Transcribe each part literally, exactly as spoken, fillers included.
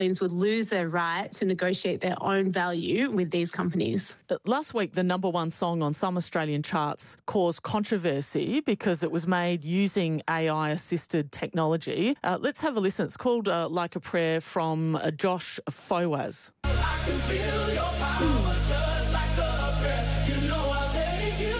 would lose their right to negotiate their own value with these companies. Last week, the number one song on some Australian charts caused controversy because it was made using A I-assisted technology. Uh, let's have a listen. It's called uh, Like a Prayer from uh, Josh Fawaz. I can feel your power just like a prayer. You know I'll take you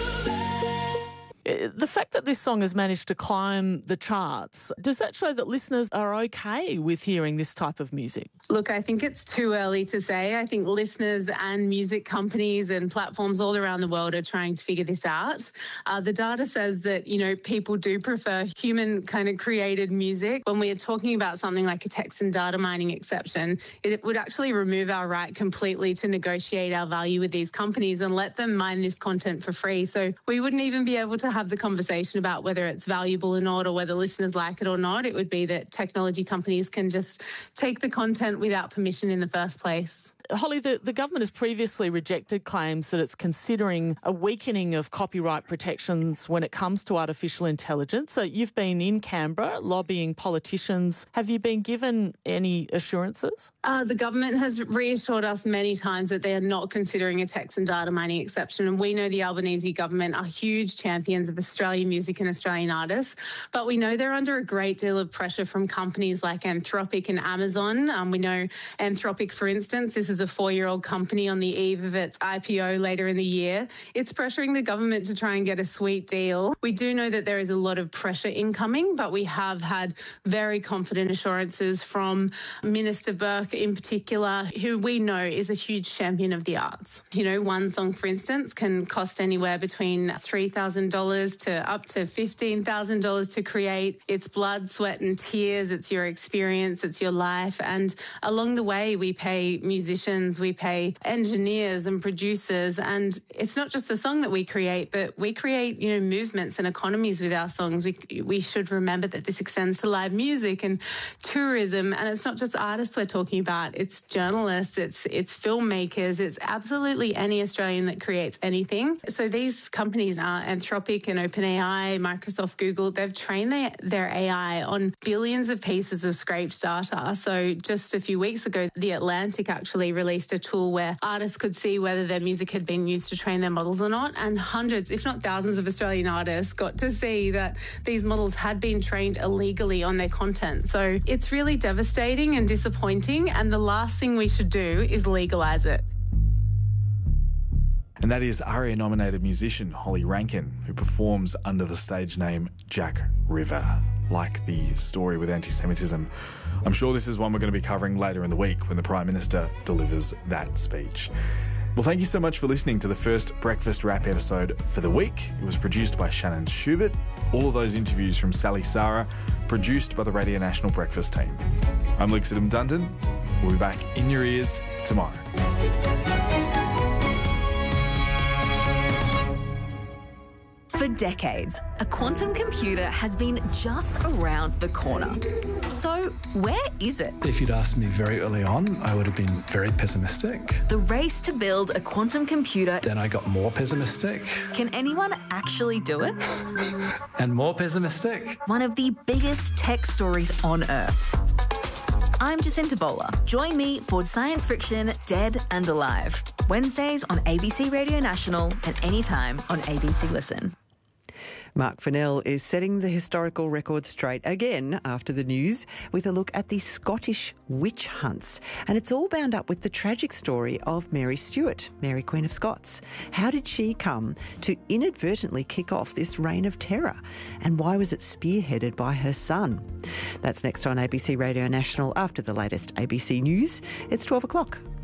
there. The fact that this song has managed to climb the charts, does that show that listeners are okay with hearing this type of music? Look, I think it's too early to say. I think listeners and music companies and platforms all around the world are trying to figure this out. Uh, the data says that, you know, people do prefer human kind of created music. When we are talking about something like a text and data mining exception, it would actually remove our right completely to negotiate our value with these companies and let them mine this content for free. So we wouldn't even be able to have the conversation about whether it's valuable or not, or whether listeners like it or not. It would be that technology companies can just take the content without permission in the first place. Holly, the, the government has previously rejected claims that it's considering a weakening of copyright protections when it comes to artificial intelligence. So you've been in Canberra lobbying politicians. Have you been given any assurances? Uh, the government has reassured us many times that they are not considering a text and data mining exception. And we know the Albanese government are huge champions of Australian music and Australian artists. But we know they're under a great deal of pressure from companies like Anthropic and Amazon. Um, we know Anthropic, for instance, this is a four-year-old company on the eve of its I P O later in the year. It's pressuring the government to try and get a sweet deal. We do know that there is a lot of pressure incoming, but we have had very confident assurances from Minister Burke in particular, who we know is a huge champion of the arts. You know, one song, for instance, can cost anywhere between three thousand dollars to up to fifteen thousand dollars to create. It's blood, sweat and tears. It's your experience. It's your life. And along the way, we pay musicians, we pay engineers and producers, and it's not just the song that we create, but we create, you know, movements and economies with our songs. We we should remember that this extends to live music and tourism, and it's not just artists we're talking about. It's journalists, it's it's filmmakers, it's absolutely any Australian that creates anything. So these companies are Anthropic and OpenAI, Microsoft, Google. They've trained their, their A I on billions of pieces of scraped data. So just a few weeks ago, The Atlantic actually released a tool where artists could see whether their music had been used to train their models or not, and hundreds, if not thousands of Australian artists got to see that these models had been trained illegally on their content. So it's really devastating and disappointing, and the last thing we should do is legalise it. And that is ARIA-nominated musician Holly Rankin, who performs under the stage name Jack River. Like the story with anti-Semitism, I'm sure this is one we're going to be covering later in the week when the Prime Minister delivers that speech. Well, thank you so much for listening to the first Breakfast Wrap episode for the week. It was produced by Shannon Schubert. All of those interviews from Sally Sara, produced by the Radio National Breakfast team. I'm Luke Sidham-Dunton. We'll be back in your ears tomorrow. For decades, a quantum computer has been just around the corner. So, where is it? If you'd asked me very early on, I would have been very pessimistic. The race to build a quantum computer. Then I got more pessimistic. Can anyone actually do it? And more pessimistic. One of the biggest tech stories on Earth. I'm Jacinta Bowler. Join me for Science Friction Dead and Alive. Wednesdays on A B C Radio National and anytime on A B C Listen. Mark Fennell is setting the historical record straight again after the news with a look at the Scottish witch hunts. And it's all bound up with the tragic story of Mary Stuart, Mary Queen of Scots. How did she come to inadvertently kick off this reign of terror? And why was it spearheaded by her son? That's next on A B C Radio National after the latest A B C News. It's twelve o'clock.